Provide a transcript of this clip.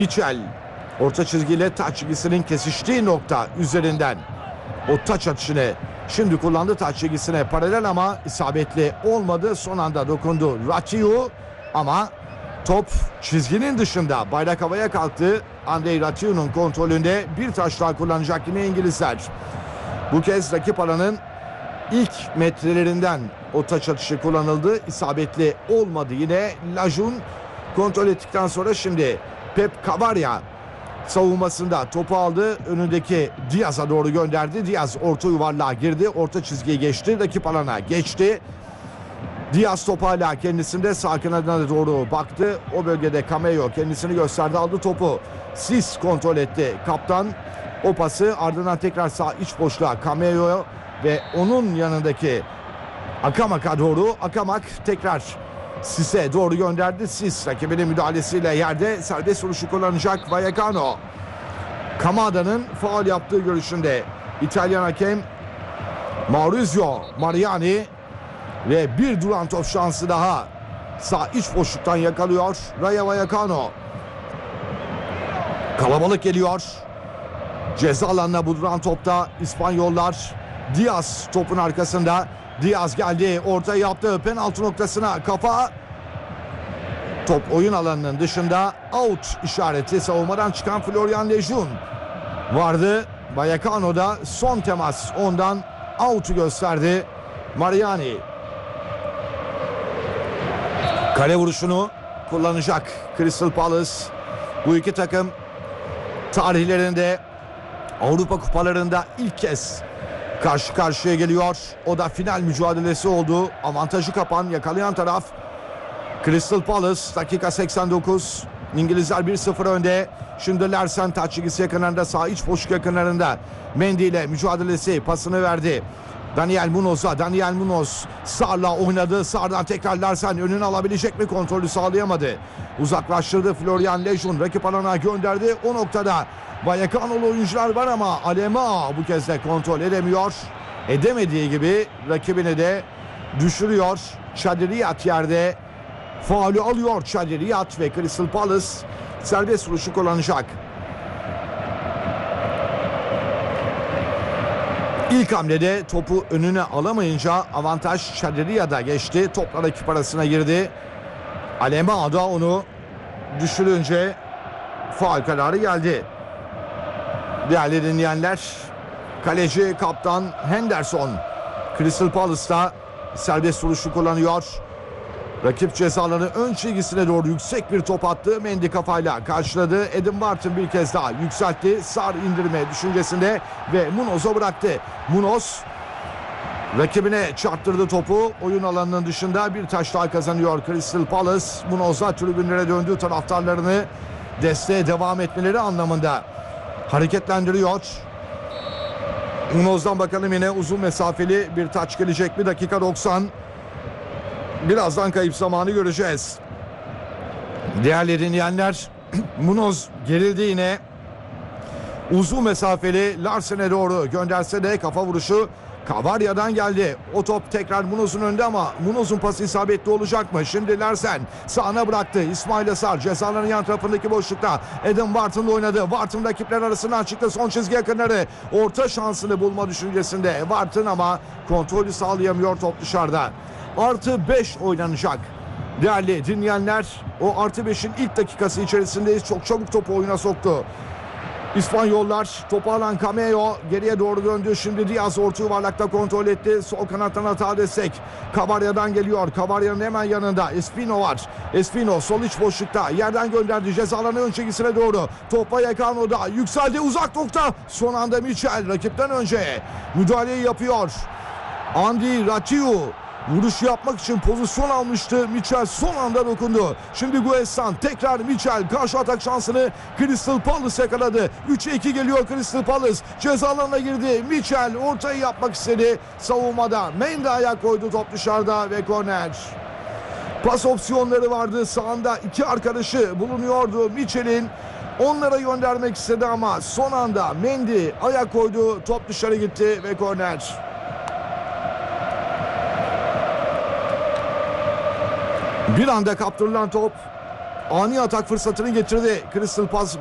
Mitchell orta çizgiyle taç çizgisinin kesiştiği nokta üzerinden o taç atışını şimdi kullandı, taç çizgisine paralel ama isabetli olmadı. Son anda dokundu Ratiu ama top çizginin dışında, bayrak havaya kalktı. Andrei Ratiu'nun kontrolünde bir taş daha kullanacak yine İngilizler. Bu kez rakip alanın ilk metrelerinden o taç atışı kullanıldı. İsabetli olmadı yine. Lajun kontrol ettikten sonra şimdi Pep Cavarya savunmasında topu aldı. Önündeki Diaz'a doğru gönderdi. Diaz orta yuvarlığa girdi. Orta çizgiyi geçti. Rakip alana geçti. Diaz top hala kendisinde, sağ kanadına doğru baktı. O bölgede Cameo kendisini gösterdi, aldı topu. Sis kontrol etti. Kaptan o pası ardından tekrar sağ iç boşluğa Cameo ve onun yanındaki Akamak'a doğru. Akamak tekrar Sis'e doğru gönderdi. Sis rakibinin müdahalesiyle yerde, serbest vuruşu kullanacak Vallecano. Kamada'nın faul yaptığı görüşünde İtalyan hakem Maurizio Mariani ve bir duran top şansı daha sağ iç boşluktan yakalıyor Rayo Vallecano. Kalabalık geliyor. Ceza alanına bu duran topta İspanyollar. Diaz topun arkasında. Diaz geldi, orta yaptı, penaltı noktasına kafa. Top oyun alanının dışında, out işareti savunmadan çıkan Florian Lejeune vardı. Vallecano'da son temas, ondan out'u gösterdi Mariani. Kale vuruşunu kullanacak Crystal Palace. Bu iki takım tarihlerinde Avrupa kupalarında ilk kez karşı karşıya geliyor. O da final mücadelesi oldu. Avantajı kapan, yakalayan taraf Crystal Palace. Dakika 89. İngilizler 1-0 önde. Şimdi Larsen taç çizgisi yakınlarında, sağ iç boşluk yakınlarında Mendy ile mücadelesi, pasını verdi Daniel Munoz'a. Daniel Munoz Sar'la oynadı. Sar'dan tekrar Larsen önünü alabilecek mi? Kontrolü sağlayamadı. Uzaklaştırdı Florian Lejeune. Rakip alana gönderdi. O noktada Vallecano'lu oyuncular var ama Alema bu kez de kontrol edemiyor. Edemediği gibi rakibini de düşürüyor. Chadriyat yerde faulü alıyor Chadriyat ve Crystal Palace serbest vuruşu kullanacak. İlk hamlede topu önüne alamayınca avantaj Chadriyat'a geçti. Topla rakip arasına girdi. Alema da onu düşürünce faul kararı geldi. Değerli dinleyenler, kaleci kaptan Henderson Crystal Palace'ta serbest vuruşu kullanıyor. Rakip ceza alanı ön çizgisine doğru yüksek bir top attı. Mendy kafayla karşıladı. Adam Barton bir kez daha yükseltti. Sar indirme düşüncesinde ve Munoz'a bıraktı. Munoz rakibine çarptırdı topu. Oyun alanının dışında bir taş daha kazanıyor Crystal Palace. Munoz'a tribünlere döndüğü taraftarlarını desteğe devam etmeleri anlamında hareketlendiriyor. Munoz'dan bakalım, yine uzun mesafeli bir taç gelecek mi? Dakika 90. Birazdan kayıp zamanı göreceğiz. Değerli dinleyenler, Munoz gerildi yine. Uzun mesafeli Larsen'e doğru gönderse de kafa vuruşu Cavarya'dan geldi. O top tekrar Munoz'un önünde ama Munoz'un pası isabetli olacak mı? Şimdi Larsen sağına bıraktı. İsmail Asar cezaların yan tarafındaki boşlukta Adam Barton'la oynadı. Barton rakipler arasından çıktı. Son çizgi yakınları. Orta şansını bulma düşüncesinde Barton ama kontrolü sağlayamıyor, top dışarıda. Artı 5 oynanacak. Değerli dinleyenler, o artı 5'in ilk dakikası içerisindeyiz. Çok çabuk topu oyuna soktu İspanyollar. Topu alan Cameo geriye doğru döndü. Şimdi Diaz orta yuvarlakta kontrol etti. Sol kanattan hata destek. Cavarya'dan geliyor. Cavarya'nın hemen yanında Espino var. Espino sol iç boşlukta yerden gönderdi. Ceza alanı ön çizgisine doğru. Top Vallecano'da yükseldi. Uzak nokta. Son anda Mitchell rakipten önce müdahaleyi yapıyor. Andrei Ratiu vuruş yapmak için pozisyon almıştı. Mitchell son anda dokundu. Şimdi Guessan tekrar Mitchell karşı atak şansını Crystal Palace yakaladı. 3'e 2 geliyor Crystal Palace. Ceza alanına girdi. Mitchell ortayı yapmak istedi. Savunmada Mendy ayak koydu, top dışarıda ve korner. Pas opsiyonları vardı. Sağında iki arkadaşı bulunuyordu Mitchell'in. Onlara göndermek istedi ama son anda Mendy ayak koydu. Top dışarı gitti ve korner. Bir anda kaptırılan top ani atak fırsatını getirdi. Crystal